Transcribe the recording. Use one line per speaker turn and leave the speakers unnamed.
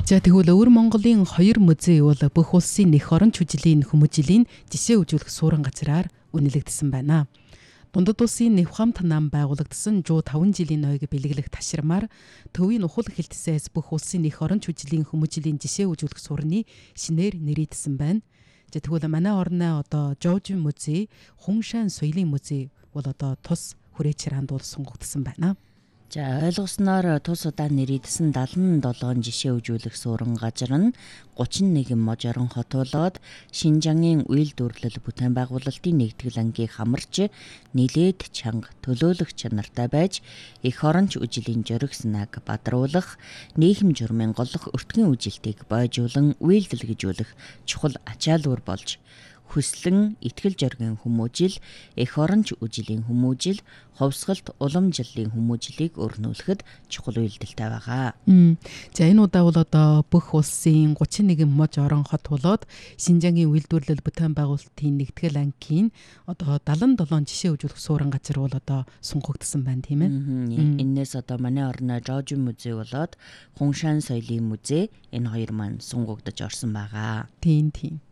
За тэгвэл өвөр Монголын 2 музей бол бүх улсын эх орон чүжлийн хүмүүжлийн жишээ үзүүлэх суурин газраар үнэлэгдсэн байна. Дундад улсын нэв хамт нам байгуулагдсан 105 жилийн ноёг бэлгэлэх ташрамаар төвийн ухал хэлтсээс бүх улсын эх орон чүжлийн хүмүүжлийн жишээ үзүүлэх суурны шинээр нэрийдсэн байна. За тэгвэл манай орны одоо Жовжин музей, Хуншан соёлын музей бол одоо тус хүрээч хараанд бол сонгогдсон байна.
За ойлгосноор тус удаа нэрийдсэн 77 жишээ үзүүлэх суурин газар нь 31 можорон хот болоод Шинжангийн үйлдвэрлэл бүтээн байгуулалтын нэгтгэл ангийн хамарч нилээд чанга төлөөлөх чанартай байж эх оронч үжилийн жөргс наг бадруулах, нийгэм журмын голлох өртгөн үжилтийг бойжуулан үйлдэлгэжүүлэх чухал ачаалуур болж хүслэн итгэл жоргийн хүмүүжил, эх оронч үжилийн хүмүүжил, ховсгалт уламжлалын хүмүүжлийг өрнүүлэхэд чухал үйлдэлтэй байгаа.
За энэ удаа бол одоо бүх улсын 31 мож орон хот болоод Шинжангийн үйлдвэрлэл бүтээн байгуулалтын нэгтгэл ангийн одоо 77 жишээ үзүүлэх суурин газар бол одоо сонгогдсон байна, тийм ээ.
Энээс одоо манай орны Жовжин музей болоод Хуншан соёлын музей энэ хоёр маань сонгогдож орсон байгаа.
Тийм.